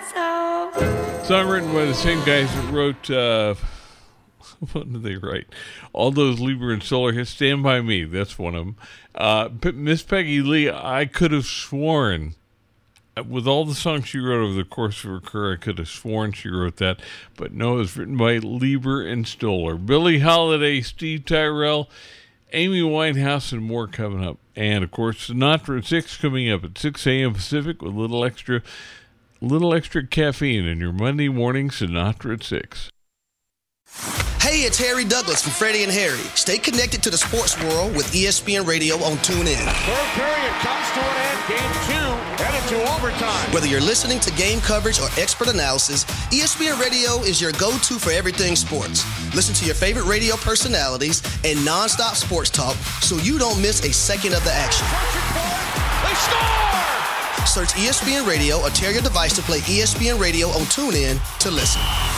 Song written by the same guys that wrote, what did they write? All those Lieber and Stoller hits. Stand By Me, that's one of them. Miss Peggy Lee, I could have sworn, with all the songs she wrote over the course of her career, I could have sworn she wrote that. But no, it was written by Lieber and Stoller. Billie Holiday, Steve Tyrell, Amy Winehouse, and more coming up. And, of course, Sinatra at 6 coming up at 6 a.m. Pacific with a little extra caffeine in your Monday morning Sinatra at 6. Hey, it's Harry Douglas from Freddie and Harry. Stay connected to the sports world with ESPN Radio on TuneIn. Third period comes to an end. Game 2 headed to overtime. Whether you're listening to game coverage or expert analysis, ESPN Radio is your go-to for everything sports. Listen to your favorite radio personalities and nonstop sports talk so you don't miss a second of the action. They score! Search ESPN Radio or tear your device to play ESPN Radio on TuneIn to listen.